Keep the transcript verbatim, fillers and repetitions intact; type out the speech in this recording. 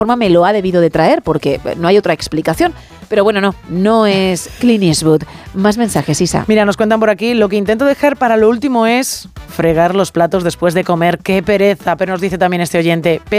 forma me lo ha debido de traer, porque no hay otra explicación. Pero bueno, no, no es Clint Eastwood. Más mensajes, Isa. Mira, nos cuentan por aquí, lo que intento dejar para lo último es fregar los platos después de comer. ¡Qué pereza! Pero nos dice también este oyente, pero